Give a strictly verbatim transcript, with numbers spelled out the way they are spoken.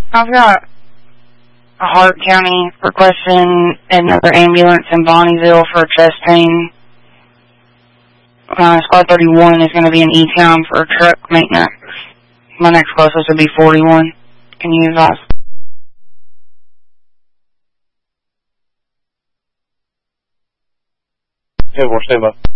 I've got a Hart County requesting another ambulance in Bonnieville for chest pain. Uh, Squad thirty-one is going to be in E-Town for truck maintenance. My next closest would be forty-one. Can you advise? ten four, stand by.